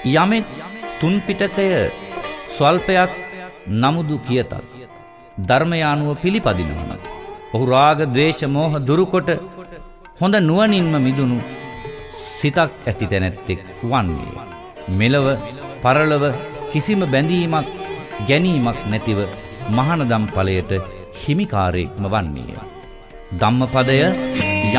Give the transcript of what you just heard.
යමෙක් තුන් පිටකය ස්වල්පයක් නමුදු කියතත් ධර්මය අනුව පිළිපදිනවන ඔහු රාග ද්වේෂ මෝහ දුරුකොට හොඳ නුවණින්ම මිදුණු සිතක් ඇති තැනැත්තෙක් වන්නේ. මෙලව පරලව කිසිම බැඳීමක් ගැනීමක් නැතිව මහානදම් ඵලයට හිමිකාරයෙක්ම වන්නේය. ධම්මපදය